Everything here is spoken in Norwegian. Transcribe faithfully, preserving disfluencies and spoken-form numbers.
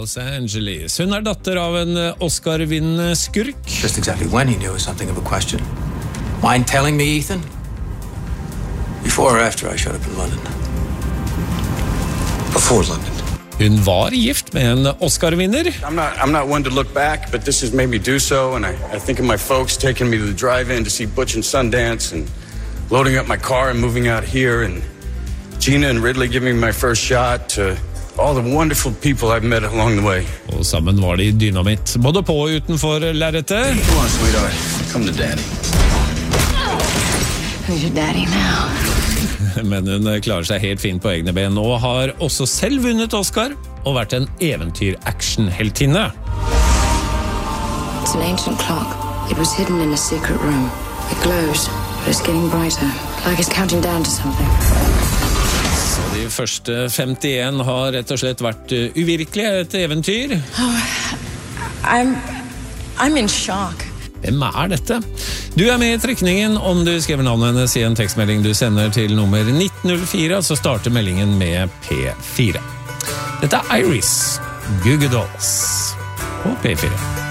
Los Angeles. Hun er datter av en Oscar-vinnende skurk. Just exactly when he knew is something of a question. Mind telling me, Ethan? Before or after I showed up in London? Before London. Hun var gift med en Oscar-vinner. I'm not, I'm not one to look back, but this has made me do so, and I, I think of my folks taking me to the drive-in to see Butch and Sundance, and loading up my car and moving out here, and Gina and Ridley giving me my first shot, to all the wonderful people I've met along the way. Og sammen var de dynamitt, både på og utenfor lerretet. Come on, sweetheart. Come to daddy. Who's your daddy now? Men hun klarer seg helt fint på egne ben, og har også selv vunnet Oscar, og vært en eventyr-action-heltinne. It's an ancient clock. It was hidden in a secret room. It glows, but it's getting brighter, like it's counting down to something. Så de første femtien har rett og slett vært uvirkelige, et eventyr. Oh, I'm, I'm in shock. Hvem er dette? Du er med i trekningen om du skriver navnet hennes i en tekstmelding du sender til nummer nitten null fire, så starter meldingen med P fire. Dette er Iris, Goo Goo Dolls på P fire.